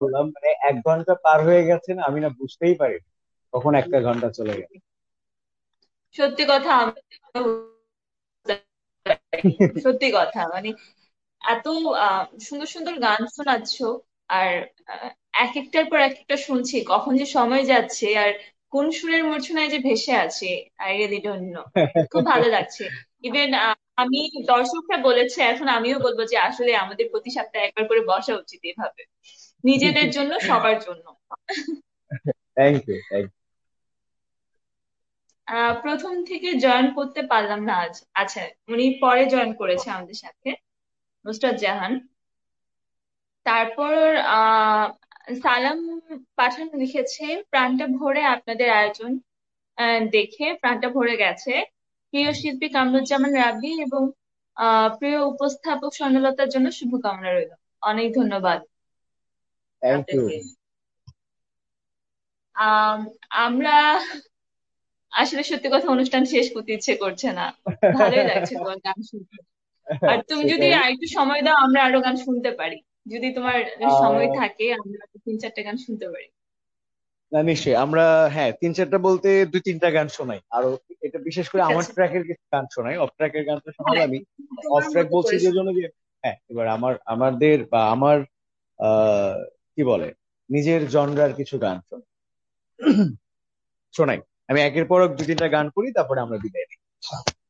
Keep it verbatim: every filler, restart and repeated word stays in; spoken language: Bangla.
বললাম মানে এক ঘন্টা পার হয়ে গেছে না, আমি না বুঝতেই পারি কখন একটা ঘন্টা চলে গেল। সত্যি কথা, আমি সত্যি কথা মানে এত আহ, সুন্দর সুন্দর গান শোনাচ্ছো। আর আহ, এক একটার পর এক একটা শুনছি, কখন যে সময় যাচ্ছে আর কোন সুরের মূর্ছনায় যে ভেসে আছে, আই রিয়েলি ডোন্ট নো। খুব ভালো লাগছে। ইভেন আমি, দর্শকরা বলেছে, এখন আমিও বলবো যে আসলে আমাদের প্রতি সপ্তাহে একবার করে বসা উচিত এভাবে, নিজেদের জন্য, সবার জন্য। থ্যাংক ইউ, থ্যাংক আহ প্রথম থেকে জয়েন করতে পারলাম না আজ। আচ্ছা, উনি পরে জয়েন করেছে আমাদের সাথে, নুসরাত জাহান। তারপর আহ সালাম পাঠান লিখেছে, প্রাণটা ভরে আপনাদের আয়োজন আহ, দেখে প্রাণটা ভরে গেছে। প্রিয় শিল্পী কামরুজ্জামান রাব্বি এবং আহ প্রিয় উপস্থাপক স্বর্ণলতার জন্য শুভকামনা রইল। অনেক ধন্যবাদ থ্যাংক ইউ। আপনাকে। আম, আমরা আসলে সত্যি কথা, অনুষ্ঠান শেষ করতে ইচ্ছে করছে না। ভালোই লাগছে তোমার গান শুনতে। আর তুমি যদি সেটাই। আরেকটু সময় দাও, আমরা আরো গান শুনতে পারি। যদি তোমার সময় আহ থাকে, আমরা তিন চারটে গান শুনতে পারি। না, নিশ্চয়ই আমরা, হ্যাঁ, তিন চারটা বলতে দুই তিনটা গান শোনাই আরো। এটা বিশেষ করে ঠিক আমার আছে। ট্র্যাকের কিছু গান শোনাই, অফ ট্র্যাকের গান তো হ্যাঁ, শোনালামই। অফ তোমার ট্র্যাক মতো বলছি করে যে শোনো। জন্য যে, হ্যাঁ, এবার আমার আমাদের বা আমার আহ কি বলে, নিজের জনরার কিছু গান শোনাই। শোনাই। আমি একের পর এক দুই তিনটা গান করি, তারপরে আমরা বিদায় নিই।